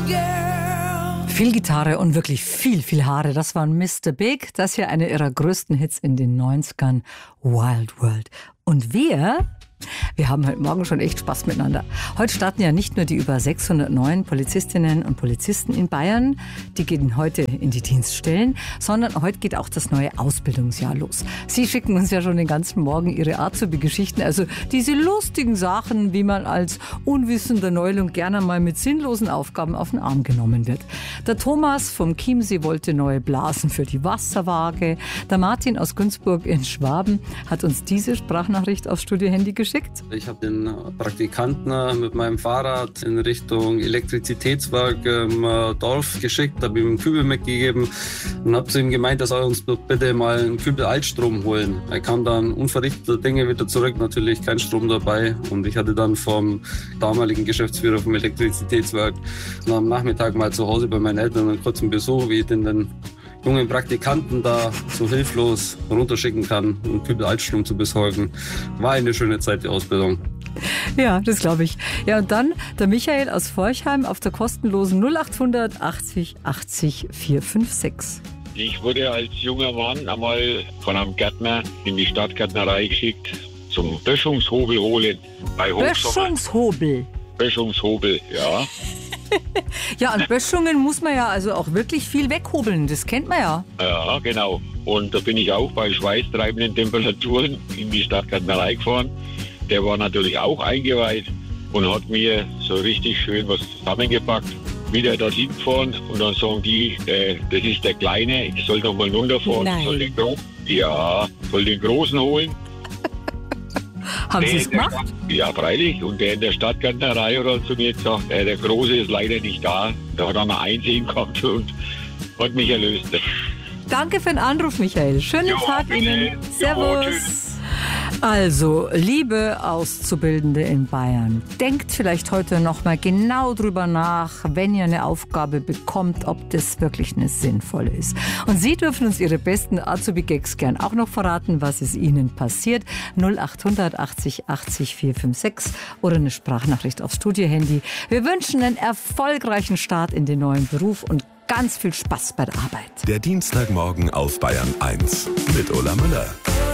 Viel Gitarre und wirklich viel Haare. Das war Mr. Big. Das hier eine ihrer größten Hits in den 90ern. Wild World. Und wir haben heute Morgen schon echt Spaß miteinander. Heute starten ja nicht nur die über 600 neuen Polizistinnen und Polizisten in Bayern, die gehen heute in die Dienststellen, sondern heute geht auch das neue Ausbildungsjahr los. Sie schicken uns ja schon den ganzen Morgen ihre Azubi-Geschichten, also diese lustigen Sachen, wie man als unwissender Neuling gerne mal mit sinnlosen Aufgaben auf den Arm genommen wird. Der Thomas vom Chiemsee wollte neue Blasen für die Wasserwaage. Der Martin aus Günzburg in Schwaben hat uns diese Sprachnachricht aufs Studiohandy geschickt. Ich habe den Praktikanten mit meinem Fahrrad in Richtung Elektrizitätswerk im Dorf geschickt, habe ihm einen Kübel mitgegeben und habe zu ihm gemeint, er soll uns doch bitte mal einen Kübel Altstrom holen. Er kam dann unverrichteter Dinge wieder zurück, natürlich kein Strom dabei, und ich hatte dann vom damaligen Geschäftsführer vom Elektrizitätswerk am Nachmittag mal zu Hause bei meinen Eltern einen kurzen Besuch, wie ich den jungen Praktikanten da so hilflos runterschicken kann, um Kübel Altstrom zu besorgen. War eine schöne Zeit, die Ausbildung. Ja, das glaube ich. Ja, und dann der Michael aus Forchheim auf der kostenlosen 0800 80 80 456. Ich wurde als junger Mann einmal von einem Gärtner in die Stadtgärtnerei geschickt zum Böschungshobel holen. Bei Böschungshobel? Böschungshobel, ja. Ja, an Böschungen muss man ja also auch wirklich viel weghobeln, das kennt man ja. Ja, genau. Und da bin ich auch bei schweißtreibenden Temperaturen in die Stadtgärtnerei gefahren. Der war natürlich auch eingeweiht und hat mir so richtig schön was zusammengepackt. Wieder dorthin gefahren und dann sagen die, das ist der Kleine, ich soll noch mal runterfahren. Nein. Soll den Großen holen. Haben Sie es gemacht? Ja, freilich. Und der in der Stadtgärtnerei hat dann zu mir gesagt, der Große ist leider nicht da. Da hat er mal Einsehen gehabt und hat mich erlöst. Danke für den Anruf, Michael. Schönen Tag bitte. Ihnen. Servus. Also, liebe Auszubildende in Bayern, denkt vielleicht heute noch mal genau drüber nach, wenn ihr eine Aufgabe bekommt, ob das wirklich eine sinnvolle ist. Und Sie dürfen uns Ihre besten Azubi-Gags gern auch noch verraten, was ist Ihnen passiert. 0800 80 80 456 oder eine Sprachnachricht aufs Studiohandy. Wir wünschen einen erfolgreichen Start in den neuen Beruf und ganz viel Spaß bei der Arbeit. Der Dienstagmorgen auf Bayern 1 mit Ulla Müller.